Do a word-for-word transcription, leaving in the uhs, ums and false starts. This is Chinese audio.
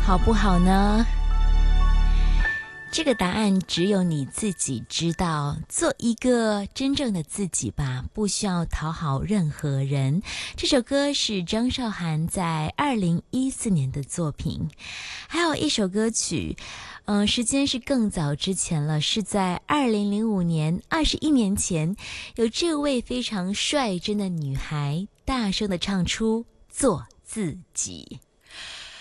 好不好呢？这个答案只有你自己知道，做一个真正的自己吧，不需要讨好任何人。这首歌是张韶涵在二零一四年的作品。还有一首歌曲，嗯、呃，时间是更早之前了，是在二零零五年，二十一年前，有这位非常率真的女孩大声地唱出做自己。